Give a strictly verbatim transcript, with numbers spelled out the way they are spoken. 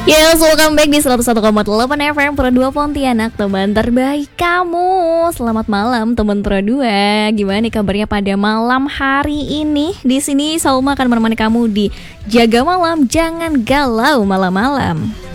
Yes, welcome back di seratus satu koma delapan F M Pro dua Pontianak, teman terbaik kamu. Selamat malam teman Pro dua. Gimana nih kabarnya pada malam hari ini? Di sini Salma akan menemani kamu di Jaga Malam, Jangan Galau Malam-malam.